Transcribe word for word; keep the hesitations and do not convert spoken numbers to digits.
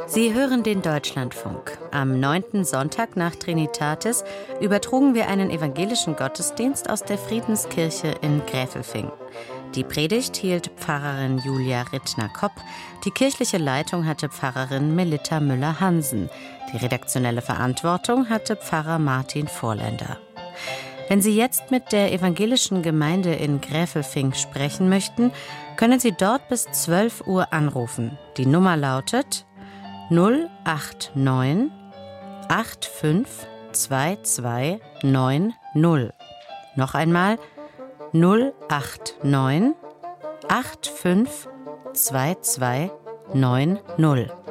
Sie hören den Deutschlandfunk. Am neunten Sonntag nach Trinitatis übertrugen wir einen evangelischen Gottesdienst aus der Friedenskirche in Gräfelfing. Die Predigt hielt Pfarrerin Julia Rittner-Kopp, die kirchliche Leitung hatte Pfarrerin Melitta Müller-Hansen, die redaktionelle Verantwortung hatte Pfarrer Martin Vorländer. Wenn Sie jetzt mit der evangelischen Gemeinde in Gräfelfing sprechen möchten, können Sie dort bis zwölf Uhr anrufen. Die Nummer lautet null acht neun acht fünf zwei zwei neun null. Noch einmal null acht neun acht fünf zwei zwei neun null.